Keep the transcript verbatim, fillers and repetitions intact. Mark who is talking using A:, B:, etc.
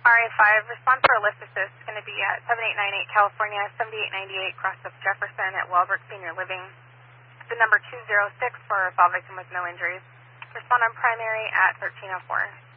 A: R A five, respond for a lift assist. It's going to be at seven eight nine eight California, seventy-eight ninety-eight cross of Jefferson at Walbrook Senior Living. The number two zero six for a fall victim with no injuries. Respond on primary at thirteen oh four.